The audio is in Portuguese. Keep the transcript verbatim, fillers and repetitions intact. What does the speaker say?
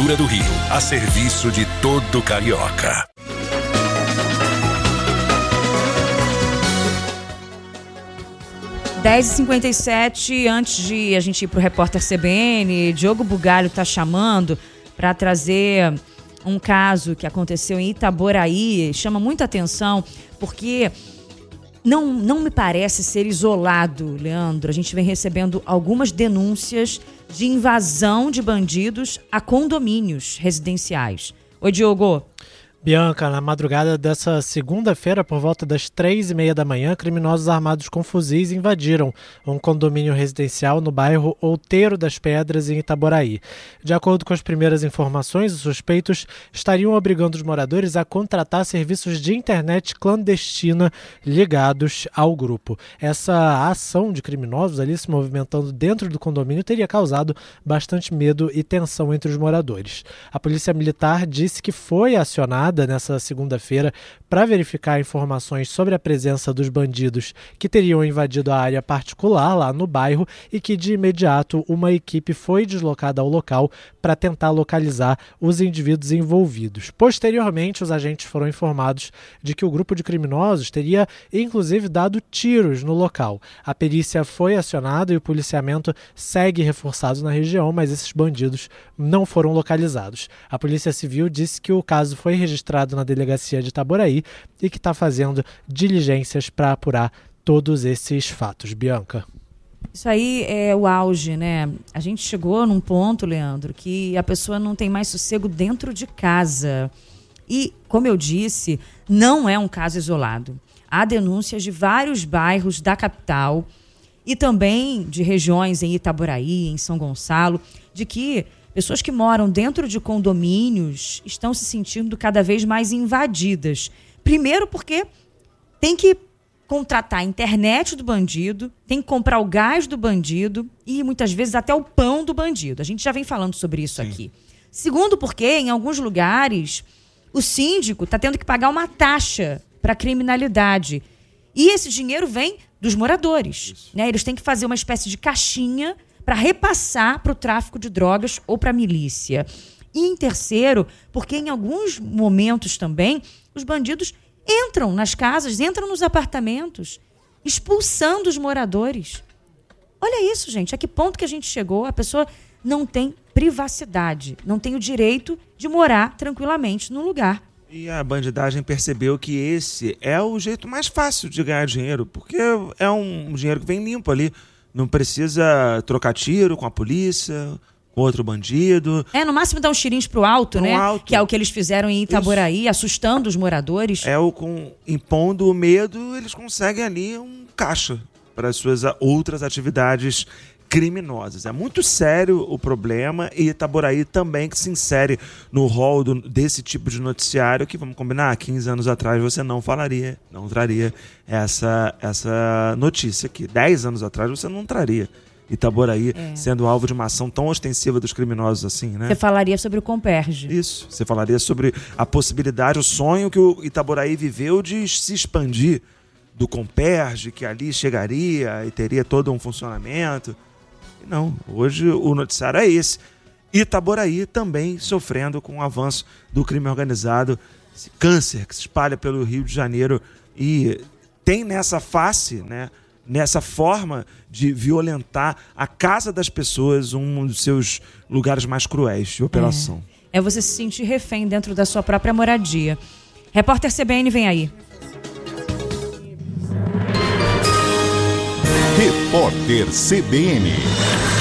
Prefeitura do Rio, a serviço de todo carioca. dez e cinquenta e sete, antes de a gente ir pro repórter C B N, Diogo Bugalho tá chamando para trazer um caso que aconteceu em Itaboraí. Chama muita atenção porque não, não me parece ser isolado, Leandro. A gente vem recebendo algumas denúncias de invasão de bandidos a condomínios residenciais. Oi, Diogo. Bianca, na madrugada dessa segunda-feira, por volta das três e meia da manhã, criminosos armados com fuzis invadiram um condomínio residencial no bairro Outeiro das Pedras, em Itaboraí. De acordo com as primeiras informações, os suspeitos estariam obrigando os moradores a contratar serviços de internet clandestina ligados ao grupo. Essa ação de criminosos ali se movimentando dentro do condomínio teria causado bastante medo e tensão entre os moradores. A Polícia Militar disse que foi acionada nessa segunda-feira para verificar informações sobre a presença dos bandidos que teriam invadido a área particular lá no bairro e que de imediato uma equipe foi deslocada ao local para tentar localizar os indivíduos envolvidos. Posteriormente, os agentes foram informados de que o grupo de criminosos teria inclusive dado tiros no local. A perícia foi acionada e o policiamento segue reforçado na região, mas esses bandidos não foram localizados. A Polícia Civil disse que o caso foi registrado registrado na delegacia de Itaboraí e que está fazendo diligências para apurar todos esses fatos. Bianca. Isso aí é o auge, né? A gente chegou num ponto, Leandro, que a pessoa não tem mais sossego dentro de casa. E, como eu disse, não é um caso isolado. Há denúncias de vários bairros da capital e também de regiões em Itaboraí, em São Gonçalo, de que pessoas que moram dentro de condomínios estão se sentindo cada vez mais invadidas. Primeiro porque tem que contratar a internet do bandido, tem que comprar o gás do bandido e muitas vezes até o pão do bandido. A gente já vem falando sobre isso Sim. aqui. Segundo porque, em alguns lugares, o síndico está tendo que pagar uma taxa para a criminalidade. E esse dinheiro vem dos moradores. Né? Eles têm que fazer uma espécie de caixinha para repassar para o tráfico de drogas ou para a milícia. E em terceiro, porque em alguns momentos também, os bandidos entram nas casas, entram nos apartamentos, expulsando os moradores. Olha isso, gente, a que ponto que a gente chegou? A pessoa não tem privacidade, não tem o direito de morar tranquilamente no lugar. E a bandidagem percebeu que esse é o jeito mais fácil de ganhar dinheiro, porque é um dinheiro que vem limpo ali. Não precisa trocar tiro com a polícia, com outro bandido. É, no máximo dar uns tirinhos pro alto, no né? Alto. Que é o que eles fizeram em Itaboraí, Isso. assustando os moradores. É o com impondo o medo, eles conseguem ali um caixa para as suas outras atividades criminosas. É muito sério o problema e Itaboraí também que se insere no rol do, desse tipo de noticiário que, vamos combinar, quinze anos atrás você não falaria, não traria essa, essa notícia aqui. dez anos atrás você não traria Itaboraí é. sendo alvo de uma ação tão ostensiva dos criminosos assim, né? Você falaria sobre o Comperge. Isso, você falaria sobre a possibilidade, o sonho que o Itaboraí viveu de se expandir do Comperge, que ali chegaria e teria todo um funcionamento. Não, hoje o noticiário é esse. Itaboraí também sofrendo com o avanço do crime organizado, esse câncer que se espalha pelo Rio de Janeiro e tem nessa face, né, nessa forma de violentar a casa das pessoas, um dos seus lugares mais cruéis de operação. É, é você se sentir refém dentro da sua própria moradia. Repórter C B N vem aí. Repórter C B N.